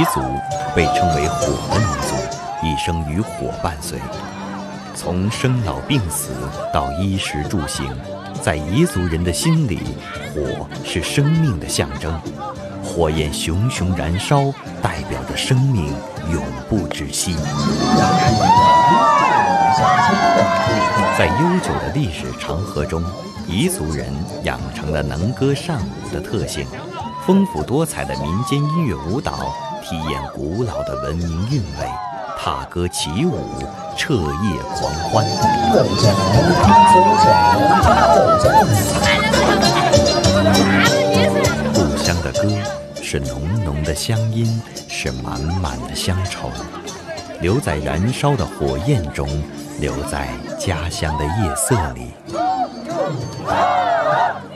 彝族被称为火的民族，一生与火伴随。从生老病死到衣食住行，在彝族人的心里，火是生命的象征。火焰熊熊燃烧，代表着生命永不止息。在悠久的历史长河中，彝族人养成了能歌善舞的特性，丰富多彩的民间音乐舞蹈体验古老的文明韵味，踏歌起舞，彻夜狂欢。故乡的歌是浓浓的乡音，是满满的乡愁，留在燃烧的火焰中，留在家乡的夜色里。